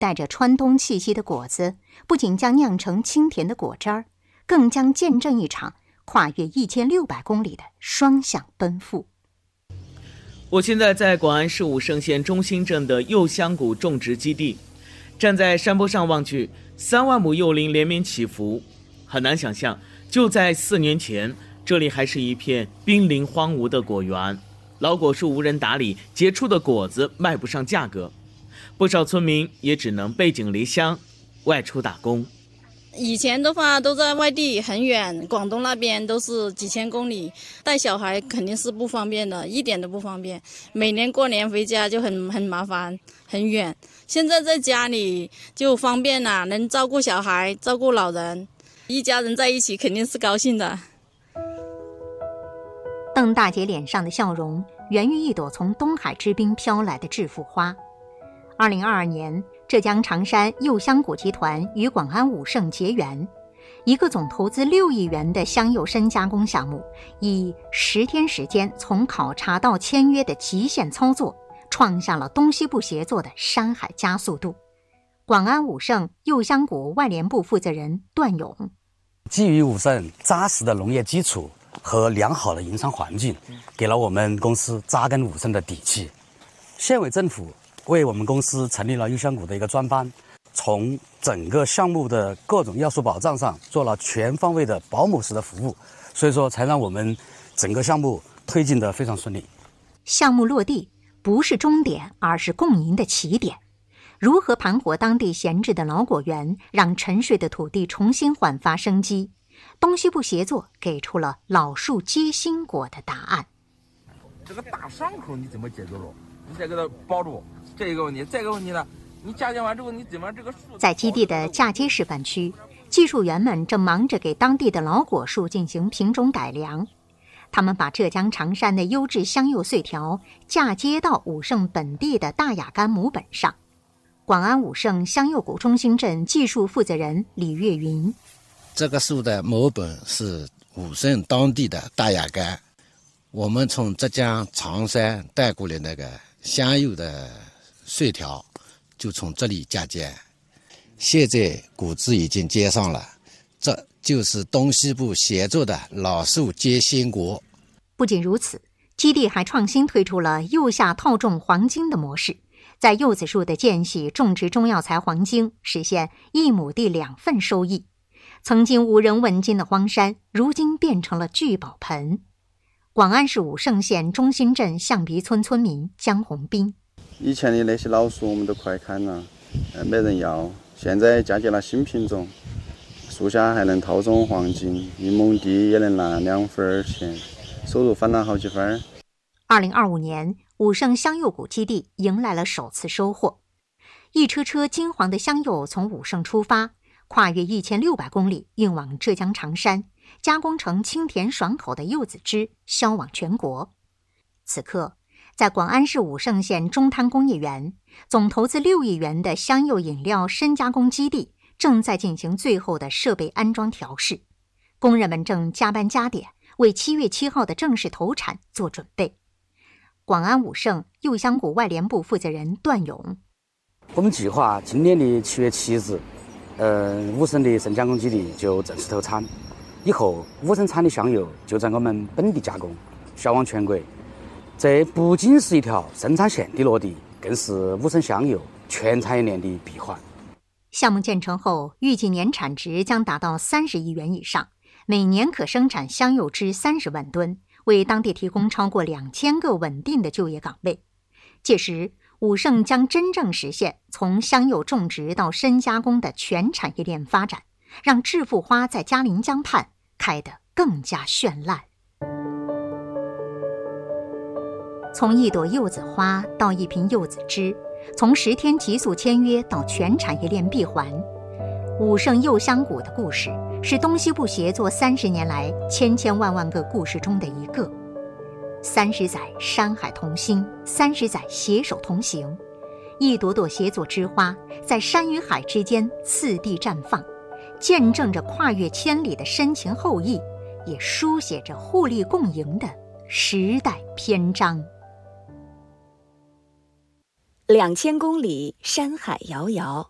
带着川东气息的果子，不仅将酿成清甜的果汁儿，更将见证一场跨越1600公里的双向奔赴。 我现在在广安市武胜县中心镇的柚香谷种植基地，站在山坡上望去，3万亩柚林连绵起伏，很难想象，就在4年前，这里还是一片濒临荒芜的果园，老果树无人打理，结出的果子卖不上价格，不少村民也只能背井离乡，外出打工。 以前的话都在外地很远，广东那边都是几千公里，带小孩肯定是不方便的，一点都不方便。每年过年回家就很麻烦，很远。现在在家里就方便了，能照顾小孩，照顾老人，一家人在一起肯定是高兴的。 邓大姐脸上的笑容源于一朵从东海之滨飘来的致富花。2022年，浙江常山柚香谷集团与广安武胜结缘，一个总投资6亿元的香柚深加工项目，以10天时间从考察到签约的极限操作，创下了东西部协作的山海加速度。广安武胜柚香谷外联部负责人段勇： 基于武胜扎实的农业基础和良好的营商环境，给了我们公司扎根武胜的底气。县委政府为我们公司成立了柚香谷的一个专班，从整个项目的各种要素保障上做了全方位的保姆式的服务，所以说才让我们整个项目推进得非常顺利。 项目落地不是终点，而是共赢的起点。如何盘活当地闲置的老果园，让沉睡的土地重新焕发生机？东西部协作给出了老树结新果的答案。 这个大伤口你怎么解决了？你再给它包住，这一个问题。再一个问题呢，你嫁接完之后，你怎么这个树？ 在基地的嫁接示范区，技术员们正忙着给当地的老果树进行品种改良。他们把浙江常山的优质香柚穗条嫁接到武胜本地的大雅柑母本上。广安武胜香柚谷中心镇技术负责人李月云： 这个树的母本是武胜当地的大雅柑，我们从浙江常山带过来那个香柚的穗条，就从这里嫁接。现在谷子已经接上了，这就是东西部协作的老树结新果。 不仅如此，基地还创新推出了柚下套种黄金的模式，在柚子树的间隙种植中药材黄金，实现1亩地2份收益。曾经无人问津的荒山，如今变成了聚宝盆。广安市武胜县中心镇象鼻村村民江红斌： 以前的那些老树我们都快砍了，没人要，现在嫁接了新品种，树下还能套种黄金，1亩地也能拿2分钱，收入翻了好几分。 2025年，武胜香柚谷基地迎来了首次收获，一车车金黄的香柚从武胜出发，跨越1600公里，运往浙江常山，加工成清甜爽口的柚子汁，销往全国。此刻，在广安市武胜县中滩工业园，总投资6亿元的香柚饮料深加工基地正在进行最后的设备安装调试，工人们正加班加点，为7月7号的正式投产做准备。广安武胜柚香谷外联部负责人段勇： 我们计划今年的7月7日，武胜的深加工基地就正式投产，以后武胜产的香柚就在我们本地加工，销往全国。这不仅是一条生产线的落地，更是武胜香柚全产业链的闭环。 项目建成后，预计年产值将达到30亿元以上，每年可生产香柚汁30万吨，为当地提供超过2000个稳定的就业岗位。届时，武胜将真正实现从香柚种植到深加工的全产业链发展，让致富花在嘉陵江畔开得更加绚烂。从一朵柚子花到一瓶柚子汁，从10天急速签约到全产业链闭环，武胜柚香谷的故事是东西部协作30年来千千万万个故事中的一个。30载山海同心，30载携手同行，一朵朵协作之花在山与海之间次第绽放，见证着跨越千里的深情厚谊，也书写着互利共赢的时代篇章。 2000公里，山海遥遥，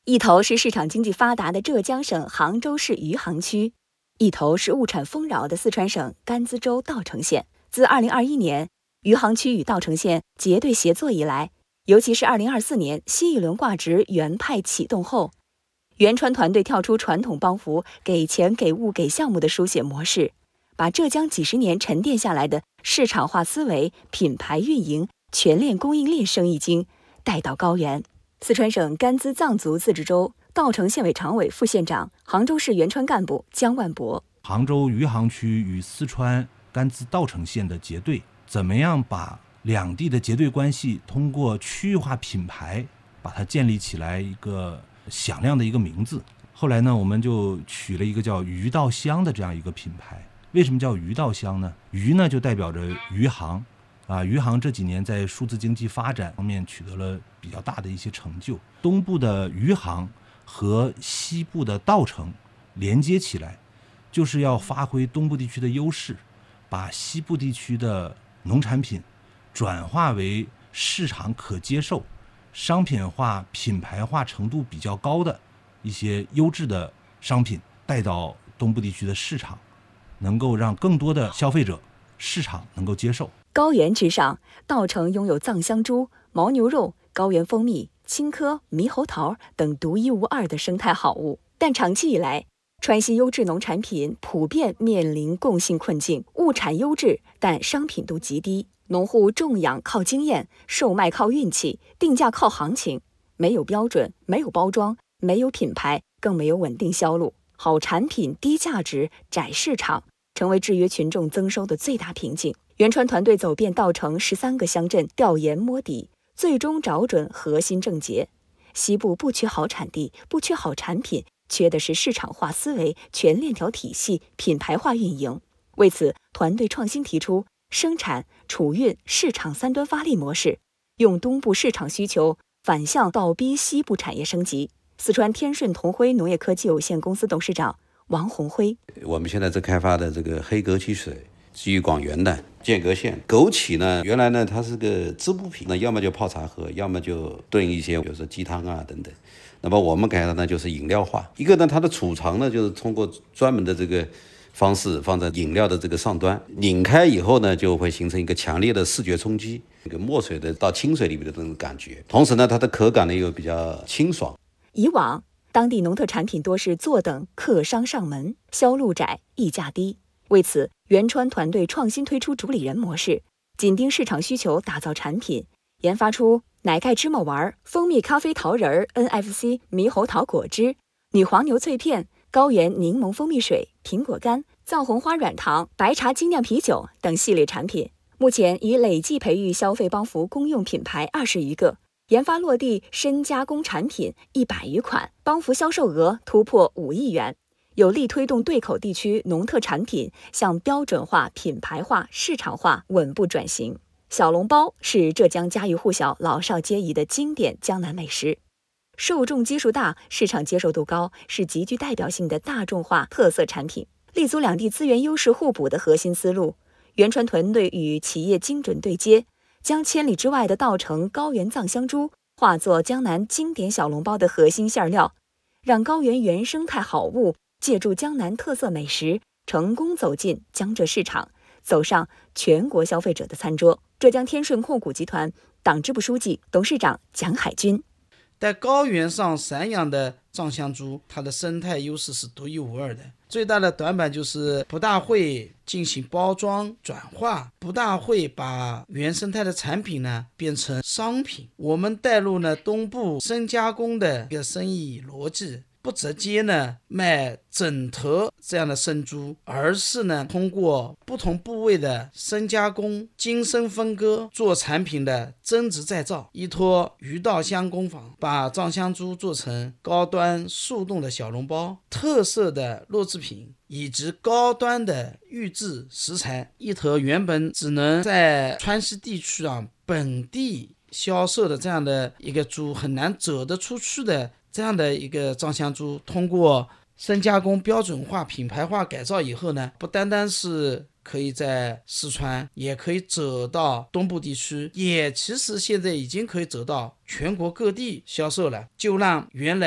一头是市场经济发达的浙江省杭州市余杭区，一头是物产丰饶的四川省甘孜州稻城县。自2021年余杭区与稻城县结对协作以来，尤其是2024年新一轮挂职原派启动后，原川团队跳出传统帮扶给钱给物给项目的书写模式，把浙江几十年沉淀下来的市场化思维、品牌运营、全链供应链生意经带到高原。四川省甘孜藏族自治州稻城县委常委、副县长、杭州市原川干部姜万博。 杭州余杭区与四川甘孜稻城县的结对，怎么样把两地的结对关系通过区域化品牌把它建立起来一个响亮的一个名字。后来呢，我们就取了一个叫余稻香的这样一个品牌。为什么叫余稻香呢？余呢就代表着余杭余杭这几年在数字经济发展方面取得了比较大的一些成就。东部的余杭和西部的稻城连接起来，就是要发挥东部地区的优势，把西部地区的农产品转化为市场可接受、商品化、品牌化程度比较高的一些优质的商品带到东部地区的市场，能够让更多的消费者市场能够接受。 高原之上，稻城拥有藏香猪、牦牛肉、高原蜂蜜、青稞、猕猴桃等独一无二的生态好物。但长期以来，川西优质农产品普遍面临共性困境，物产优质，但商品度极低。农户种养靠经验，售卖靠运气，定价靠行情，没有标准，没有包装，没有品牌，更没有稳定销路。好产品低价值，窄市场，成为制约群众增收的最大瓶颈。原川团队走遍稻城13个乡镇，调研摸底，最终找准核心症结。西部不缺好产地，不缺好产品，缺的是市场化思维、全链条体系、品牌化运营。为此，团队创新提出生产、储运、市场三端发力模式，用东部市场需求反向倒逼西部产业升级。四川天顺同辉农业科技有限公司董事长王宏辉： 我们现在在开发的这个黑枸杞水，基于广元的间隔线。枸杞呢，原来呢它是个织布品，那要么就泡茶喝，要么就炖一些，比如说鸡汤啊等等。那么我们改的呢就是饮料化。一个呢，它的储藏呢就是通过专门的这个方式放在饮料的这个上端，拧开以后呢，就会形成一个强烈的视觉冲击，这个墨水的到清水里面的这种感觉。同时呢，它的口感呢又比较清爽。 以往当地农特产品多是坐等客商上门，销路窄，溢价低。为此，原川团队创新推出主理人模式，紧盯市场需求打造产品，研发出奶盖芝麻丸、蜂蜜咖啡桃仁、NFC 猕猴桃果汁、女黄牛脆片、高原柠檬蜂蜜水、苹果干、藏红花软糖、白茶精酿啤酒等系列产品。目前已累计培育消费帮扶公用品牌20余个，研发落地深加工产品100余款，帮扶销售额突破5亿元，有力推动对口地区农特产品向标准化、品牌化、市场化稳步转型。小笼包是浙江家喻户晓、老少皆宜的经典江南美食，受众基数大，市场接受度高，是极具代表性的大众化特色产品。立足两地资源优势互补的核心思路，原川团队与企业精准对接，将千里之外的稻城高原藏香猪化作江南经典小笼包的核心馅料，让高原原生态好物借助江南特色美食，成功走进江浙市场，走上全国消费者的餐桌。浙江天顺控股集团党支部书记、董事长蒋海军： 在高原上散养的藏香猪，它的生态优势是独一无二的。最大的短板就是不大会进行包装转化，不大会把原生态的产品呢变成商品。我们带入了东部深加工的一个生意逻辑，不直接呢卖整头这样的生猪，而是呢通过不同部位的深加工、精深分割做产品的增值再造。依托余稻香工坊，把藏香猪做成高端速冻的小笼包、特色的肉制品以及高端的预制食材。一头原本只能在川西地区本地销售的这样的一个猪，很难走得出去的这样的一个藏香猪，通过深加工、标准化、品牌化改造以后呢，不单单是可以在四川，也可以走到东部地区，也其实现在已经可以走到全国各地销售了，就让原来